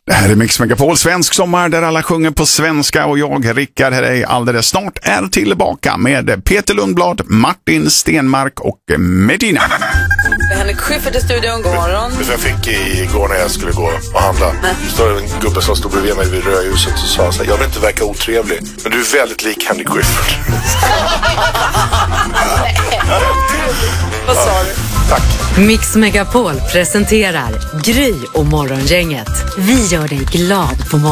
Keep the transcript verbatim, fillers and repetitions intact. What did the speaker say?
Det här är Mix Megapol, svensk sommar där alla sjunger på svenska och jag, Rickard, här är alldeles snart är tillbaka med Peter Lundblad, Martin Stenmark och Medina. Henrik Schyffert i studion, god morgon. Jag fick igår när jag skulle gå och handla. Så står det en gubbe som stod bredvid mig vid rödljuset och sa så här: jag vill inte verka otrevlig, men du är väldigt lik Henrik Schyffert. Vad sa du? Tack. Mix Megapol presenterar Gry och Morgongänget. Vi gör dig glad på morgonen.